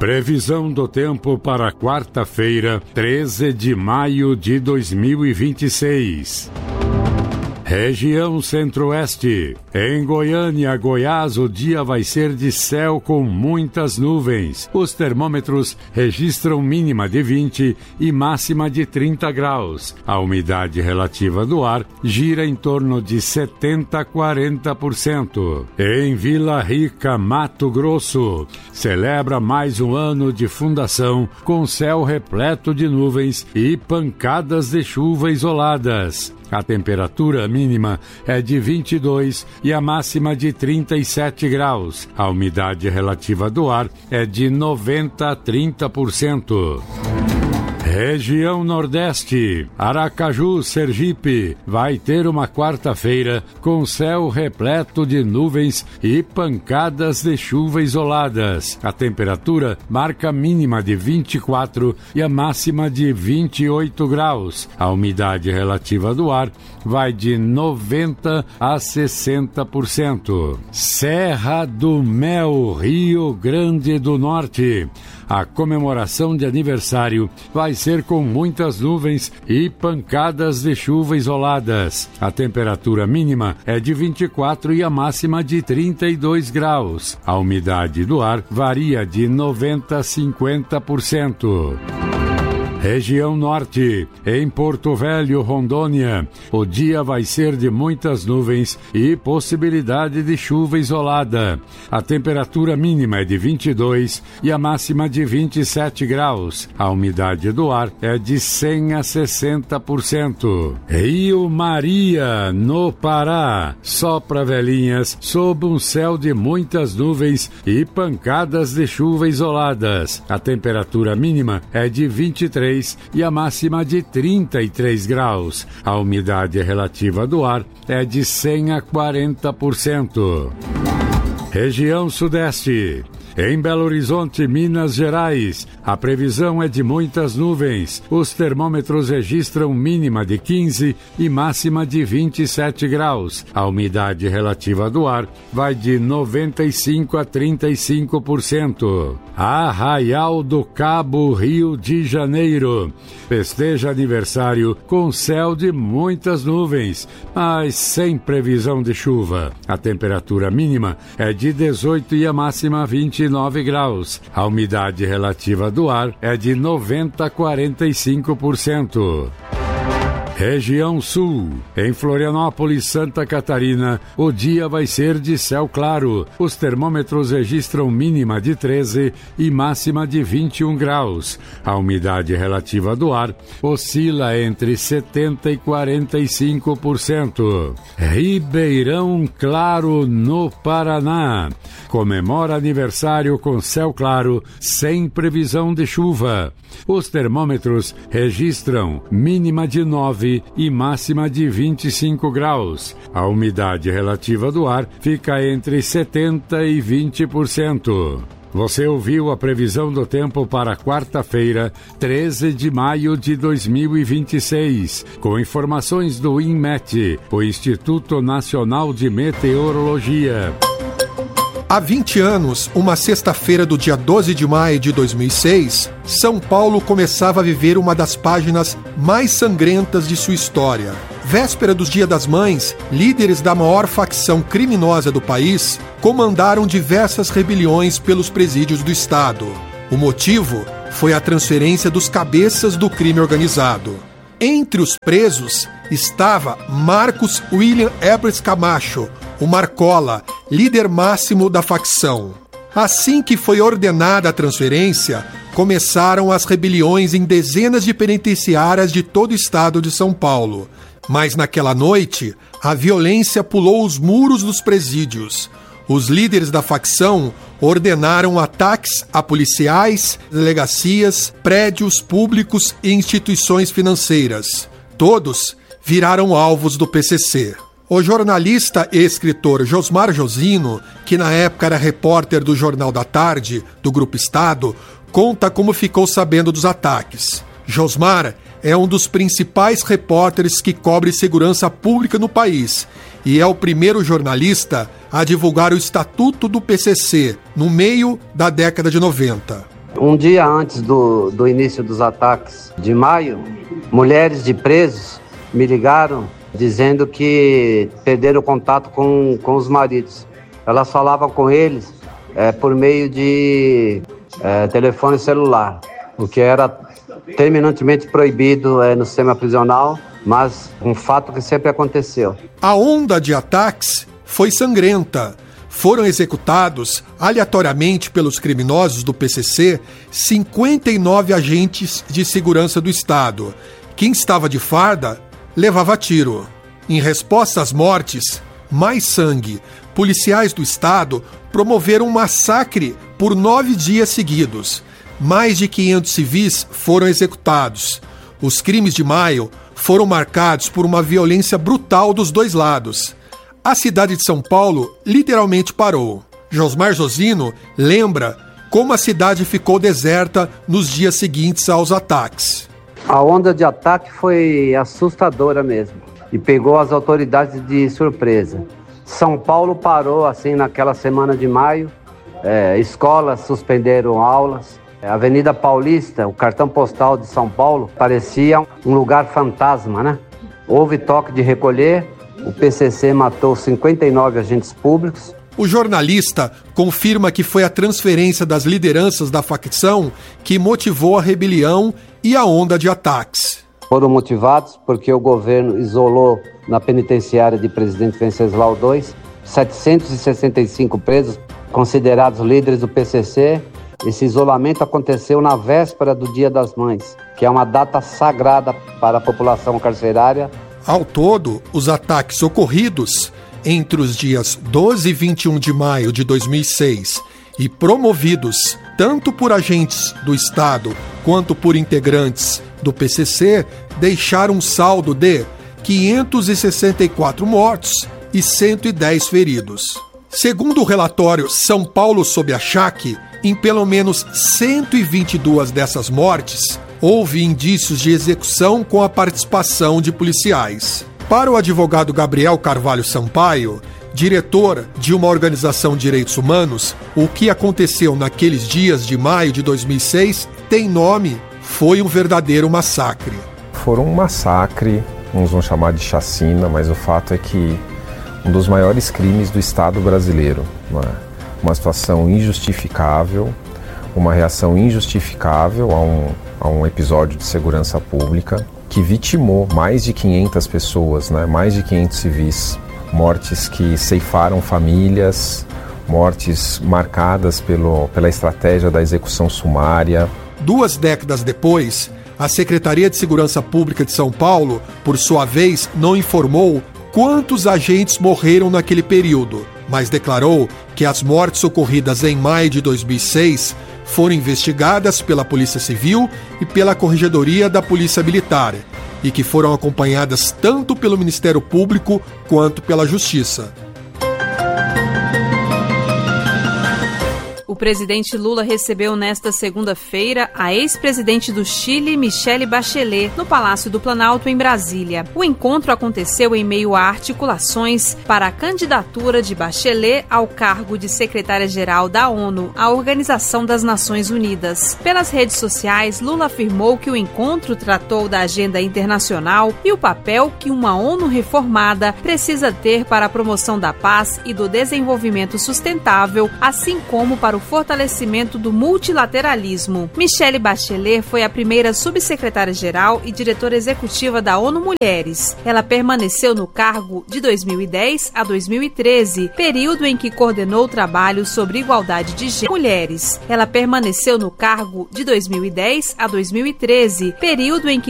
Previsão do tempo para quarta-feira, 13 de maio de 2026. Região Centro-Oeste. Em Goiânia, Goiás, o dia vai ser de céu com muitas nuvens. Os termômetros registram mínima de 20 e máxima de 30 graus. A umidade relativa do ar gira em torno de 70% a 40%. Em Vila Rica, Mato Grosso, celebra mais um ano de fundação com céu repleto de nuvens e pancadas de chuva isoladas. A temperatura mínima é de 22 e a máxima de 37 graus. A umidade relativa do ar é de 90% a 30%. Região Nordeste, Aracaju, Sergipe, vai ter uma quarta-feira com céu repleto de nuvens e pancadas de chuva isoladas. A temperatura marca a mínima de 24 e a máxima de 28 graus. A umidade relativa do ar vai de 90% a 60%. Serra do Mel, Rio Grande do Norte. A comemoração de aniversário vai ser com muitas nuvens e pancadas de chuva isoladas. A temperatura mínima é de 24 e a máxima de 32 graus. A umidade do ar varia de 90% a 50%. Região Norte, em Porto Velho, Rondônia, o dia vai ser de muitas nuvens e possibilidade de chuva isolada. A temperatura mínima é de 22 e a máxima de 27 graus. A umidade do ar é de 100% a 60%. Rio Maria, no Pará, sopra velhinhas sob um céu de muitas nuvens e pancadas de chuva isoladas. A temperatura mínima é de 23 e a máxima de 33 graus. A umidade relativa do ar é de 100% a 40%. Região Sudeste. Em Belo Horizonte, Minas Gerais, a previsão é de muitas nuvens. Os termômetros registram mínima de 15 e máxima de 27 graus. A umidade relativa do ar vai de 95% a 35%. Arraial do Cabo, Rio de Janeiro. Festeja aniversário com céu de muitas nuvens, mas sem previsão de chuva. A temperatura mínima é de 18 e a máxima 29 graus. A umidade relativa do ar é de 90% a 45%. Região Sul. Em Florianópolis, Santa Catarina, o dia vai ser de céu claro. Os termômetros registram mínima de 13 e máxima de 21 graus. A umidade relativa do ar oscila entre 70% e 45%. Ribeirão Claro, no Paraná. Comemora aniversário com céu claro, sem previsão de chuva. Os termômetros registram mínima de 9 e máxima de 25 graus. A umidade relativa do ar fica entre 70% e 20%. Você ouviu a previsão do tempo para quarta-feira, 13 de maio de 2026, com informações do INMET, o Instituto Nacional de Meteorologia. Há 20 anos, uma sexta-feira do dia 12 de maio de 2006, São Paulo começava a viver uma das páginas mais sangrentas de sua história. Véspera dos Dia das Mães, líderes da maior facção criminosa do país comandaram diversas rebeliões pelos presídios do Estado. O motivo foi a transferência dos cabeças do crime organizado. Entre os presos estava Marcos William Ebres Camacho, o Marcola, líder máximo da facção. Assim que foi ordenada a transferência, começaram as rebeliões em dezenas de penitenciárias de todo o estado de São Paulo. Mas naquela noite, a violência pulou os muros dos presídios. Os líderes da facção ordenaram ataques a policiais, delegacias, prédios públicos e instituições financeiras. Todos viraram alvos do PCC. O jornalista e escritor Josmar Josino, que na época era repórter do Jornal da Tarde, do Grupo Estado, conta como ficou sabendo dos ataques. Josmar é um dos principais repórteres que cobre segurança pública no país e é o primeiro jornalista a divulgar o Estatuto do PCC no meio da década de 90. Um dia antes do início dos ataques de maio, mulheres de presos me ligaram dizendo que perderam contato com os maridos. Elas falavam com eles por meio de telefone celular, o que era terminantemente proibido no sistema prisional, mas um fato que sempre aconteceu. A onda de ataques foi sangrenta. Foram executados aleatoriamente pelos criminosos do PCC 59 agentes de segurança do Estado. Quem estava de farda levava tiro. Em resposta às mortes, mais sangue. Policiais do Estado promoveram um massacre por 9 dias seguidos. Mais de 500 civis foram executados. Os crimes de maio foram marcados por uma violência brutal dos dois lados. A cidade de São Paulo literalmente parou. Josmar Josino lembra como a cidade ficou deserta nos dias seguintes aos ataques. A onda de ataque foi assustadora mesmo e pegou as autoridades de surpresa. São Paulo parou assim naquela semana de maio, escolas suspenderam aulas. A Avenida Paulista, o cartão postal de São Paulo, parecia um lugar fantasma, né? Houve toque de recolher. O PCC matou 59 agentes públicos. O jornalista confirma que foi a transferência das lideranças da facção que motivou a rebelião e a onda de ataques. Foram motivados porque o governo isolou na penitenciária de Presidente Venceslau II 765 presos considerados líderes do PCC. Esse isolamento aconteceu na véspera do Dia das Mães, que é uma data sagrada para a população carcerária. Ao todo, os ataques ocorridos entre os dias 12 e 21 de maio de 2006 e promovidos tanto por agentes do Estado quanto por integrantes do PCC deixaram um saldo de 564 mortos e 110 feridos. Segundo o relatório São Paulo sob achaque, em pelo menos 122 dessas mortes, houve indícios de execução com a participação de policiais. Para o advogado Gabriel Carvalho Sampaio, diretor de uma organização de direitos humanos, o que aconteceu naqueles dias de maio de 2006 tem nome, foi um verdadeiro massacre. Foram um massacre, uns vão chamar de chacina, mas o fato é que um dos maiores crimes do Estado brasileiro, uma situação injustificável, uma reação injustificável a um episódio de segurança pública que vitimou mais de 500 pessoas, mais de 500 civis, mortes que ceifaram famílias, mortes marcadas pela estratégia da execução sumária. 2 décadas depois, a Secretaria de Segurança Pública de São Paulo, por sua vez, não informou quantos agentes morreram naquele período, mas declarou que as mortes ocorridas em maio de 2006 foram investigadas pela Polícia Civil e pela Corregedoria da Polícia Militar e que foram acompanhadas tanto pelo Ministério Público quanto pela Justiça. O presidente Lula recebeu nesta segunda-feira a ex-presidente do Chile, Michelle Bachelet, no Palácio do Planalto, em Brasília. O encontro aconteceu em meio a articulações para a candidatura de Bachelet ao cargo de secretária-geral da ONU, a Organização das Nações Unidas. Pelas redes sociais, Lula afirmou que o encontro tratou da agenda internacional e o papel que uma ONU reformada precisa ter para a promoção da paz e do desenvolvimento sustentável, assim como para o fortalecimento do multilateralismo. Michelle Bachelet foi a primeira subsecretária-geral e diretora executiva da ONU Mulheres. Ela permaneceu no cargo de 2010 a 2013, período em que coordenou o trabalho sobre igualdade de gênero e mulheres. Ela permaneceu no cargo de 2010 a 2013, período em que